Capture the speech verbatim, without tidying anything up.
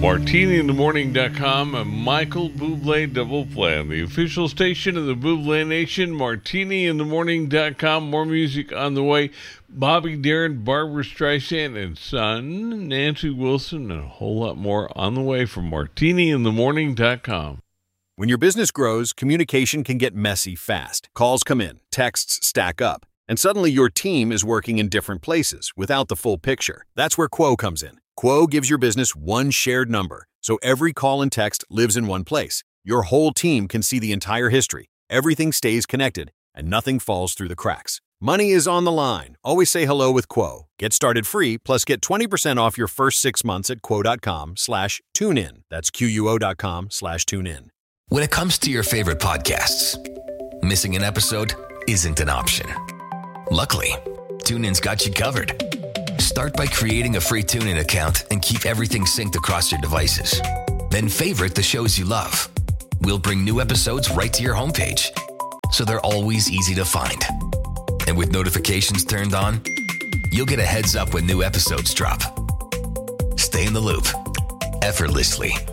Martini in the Morning dot com and Michael Bublé Double Play on the official station of the Bublé Nation, Martini in the Morning dot com. More music on the way. Bobby Darin, Barbara Streisand, and son, Nancy Wilson, and a whole lot more on the way from Martini in the Morning dot com. When your business grows, communication can get messy fast. Calls come in, texts stack up, and suddenly your team is working in different places without the full picture. That's where Quo comes in. Quo gives your business one shared number, so every call and text lives in one place. Your whole team can see the entire history. Everything stays connected, and nothing falls through the cracks. Money is on the line. Always say hello with Quo. Get started free, plus get twenty percent off your first six months at quo.com slash tune in. That's Q-U-O.com slash tune in. When it comes to your favorite podcasts, missing an episode isn't an option. Luckily, TuneIn's got you covered. Start by creating a free TuneIn account and keep everything synced across your devices. Then favorite the shows you love. We'll bring new episodes right to your homepage, so they're always easy to find. And with notifications turned on, you'll get a heads up when new episodes drop. Stay in the loop effortlessly